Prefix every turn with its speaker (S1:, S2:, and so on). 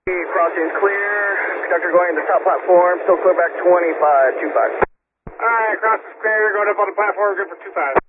S1: Crossing clear. Conductor going to the top platform. Still clear back 2525.
S2: Alright, cross is clear. Going up on the platform. Good for 25.